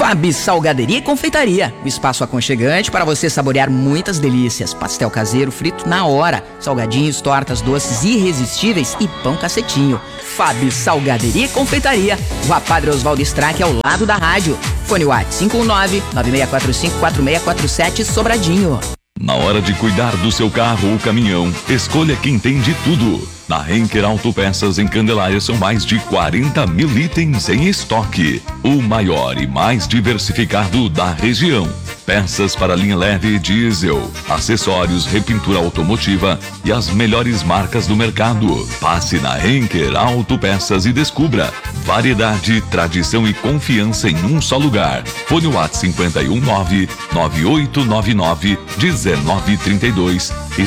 Fabi Salgaderia e Confeitaria, o espaço aconchegante para você saborear muitas delícias. Pastel caseiro frito na hora, salgadinhos, tortas doces irresistíveis e pão cacetinho. Fabi Salgaderia e Confeitaria, Rua Padre Oswaldo Strack, ao lado da rádio. Fone WhatsApp 519-9645-4647 Sobradinho. Na hora de cuidar do seu carro ou caminhão, escolha quem tem de tudo. Na Henker Autopeças em Candelária são mais de 40 mil itens em estoque. O maior e mais diversificado da região. Peças para linha leve e diesel, acessórios, repintura automotiva e as melhores marcas do mercado. Passe na Henker Autopeças e descubra variedade, tradição e confiança em um só lugar. Fone WhatsApp 519-9899-1932 e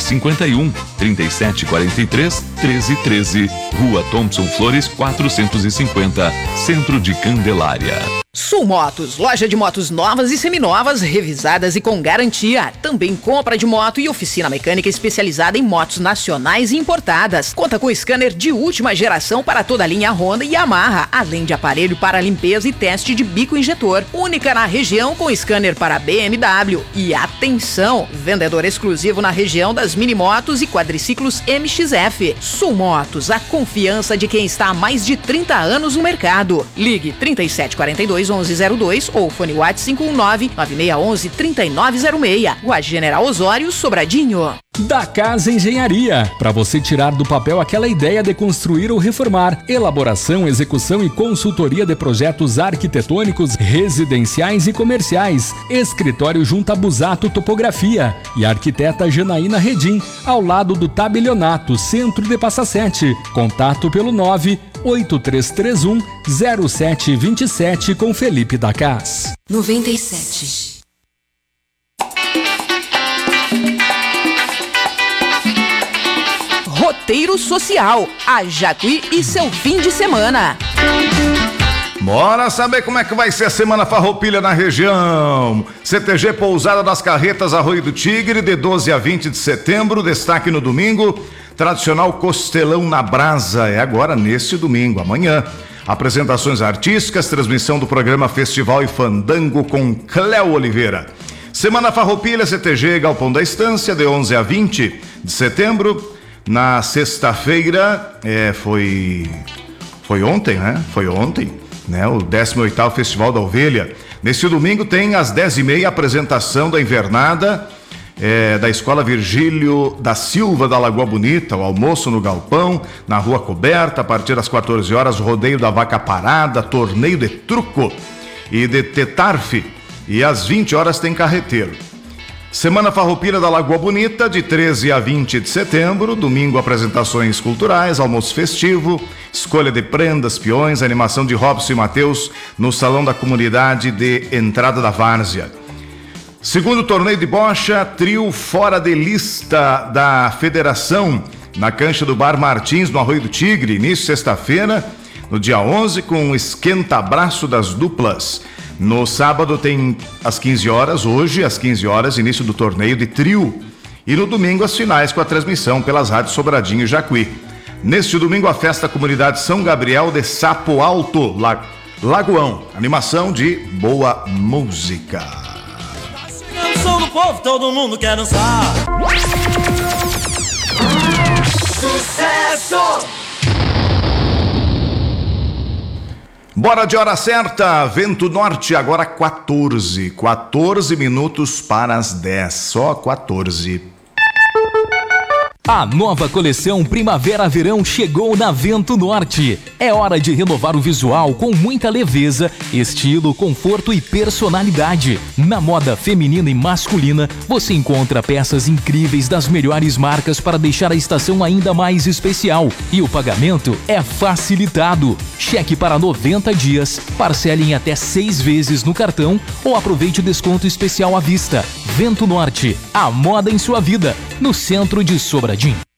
51-3743-1313. Rua Thompson Flores 450, Centro de Candelária. Sul Motos, loja de motos novas e seminovas, revisadas e com garantia. Também compra de moto e oficina mecânica especializada em motos nacionais e importadas. Conta com scanner de última geração para toda a linha Honda e Yamaha, além de aparelho para limpeza e teste de bico injetor. Única na região com scanner para BMW. E atenção, vendedor exclusivo na região das minimotos e quadriciclos MXF. Sul Motos, a confiança de quem está há mais de 30 anos no mercado. Ligue 3742-1102 ou fone WhatsApp 519-9611-3906. Rua General Osório, Sobradinho. Da Casa Engenharia, para você tirar do papel aquela ideia de construir ou reformar. Elaboração, execução e consultoria de projetos arquitetônicos, residenciais e comerciais. Escritório junto a Busato Topografia e a arquiteta Janaína Redim, ao lado do Tabelionato, Centro de Passa Sete. Contato pelo 98331-0727 com Felipe da Cas. 97. Roteiro Social, a Jacuí e seu fim de semana. Bora saber como é que vai ser a Semana Farroupilha na região. CTG Pousada das Carretas Arroio do Tigre, de 12 a 20 de setembro. Destaque no domingo, tradicional Costelão na Brasa. É agora neste domingo, amanhã. Apresentações artísticas, transmissão do programa Festival e Fandango com Cléo Oliveira. Semana Farroupilha, CTG Galpão da Estância, de 11 a 20 de setembro. Na sexta-feira, foi ontem, né? Foi ontem, né? O 18º Festival da Ovelha. Nesse domingo tem às 10h30 a apresentação da invernada da Escola Virgílio da Silva da Lagoa Bonita, o almoço no galpão, na Rua Coberta, a partir das 14 horas, o rodeio da Vaca Parada, torneio de truco e de tetarfe, e às 20 horas tem carreteiro. Semana Farroupilha da Lagoa Bonita, de 13 a 20 de setembro, domingo apresentações culturais, almoço festivo, escolha de prendas, peões, animação de Robson e Mateus no Salão da Comunidade de Entrada da Várzea. Segundo torneio de bocha, trio fora de lista da Federação, na cancha do Bar Martins, no Arroio do Tigre, início sexta-feira, no dia 11, com o esquenta-abraço das duplas. No sábado tem às 15 horas, hoje às 15 horas, início do torneio de trio. E no domingo as finais com a transmissão pelas rádios Sobradinho e Jacuí. Neste domingo a festa Comunidade São Gabriel de Sapo Alto, Lagoão. Animação de boa música. Som do povo, todo mundo quer dançar. Sucesso! Bora de hora certa, Vento Norte, agora 14 minutos para as 10, só 14. A nova coleção Primavera-Verão chegou na Vento Norte. É hora de renovar o visual com muita leveza, estilo, conforto e personalidade. Na moda feminina e masculina, você encontra peças incríveis das melhores marcas para deixar a estação ainda mais especial. E o pagamento é facilitado. Cheque para 90 dias, parcele em até 6 vezes no cartão ou aproveite o desconto especial à vista. Vento Norte, a moda em sua vida, no centro de Sobradinho.